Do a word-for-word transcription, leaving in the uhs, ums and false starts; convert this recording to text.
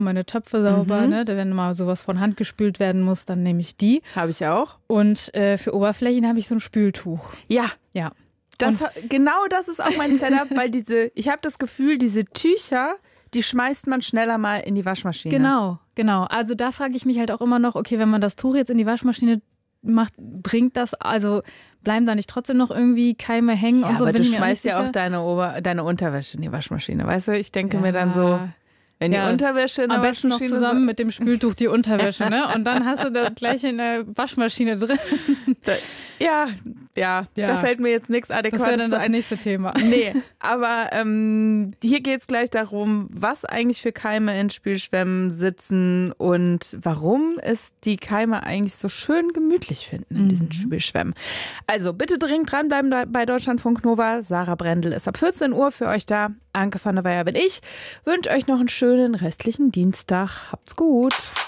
meine Töpfe sauber, Mhm. ne? Wenn mal sowas von Hand gespült werden muss, dann nehme ich die. Habe ich auch. Und äh, für Oberflächen habe ich so ein Spültuch. Ja, Ja. das, Und- genau das ist auch mein Setup, weil diese, ich habe das Gefühl, diese Tücher, die schmeißt man schneller mal in die Waschmaschine. Genau, genau. Also da frage ich mich halt auch immer noch, okay, wenn man das Tuch jetzt in die Waschmaschine macht, bringt das, also bleiben da nicht trotzdem noch irgendwie Keime hängen Ja, und so? aber bin du ich mir schmeißt nicht ja auch sicher. deine, Ober deine Unterwäsche in die Waschmaschine. Weißt du, ich denke Ja. mir dann so, wenn Ja, die Unterwäsche in der am besten noch Waschmaschine zusammen mit dem Spültuch die Unterwäsche, ne? Und dann hast du das gleich in der Waschmaschine drin. Da, ja, ja, Ja. da fällt mir jetzt nichts Das Adäquates wäre dann zu das ein. nächste Thema. Nee, aber ähm, hier geht es gleich darum, was eigentlich für Keime in Spülschwämmen sitzen und warum es die Keime eigentlich so schön gemütlich finden in diesen Spülschwämmen. Also bitte dringend dranbleiben bei Deutschlandfunk Nova. Sarah Brendel ist ab vierzehn Uhr für euch da. Anke van der Weyer bin ich. Wünsche euch noch einen schönen restlichen Dienstag. Habt's gut.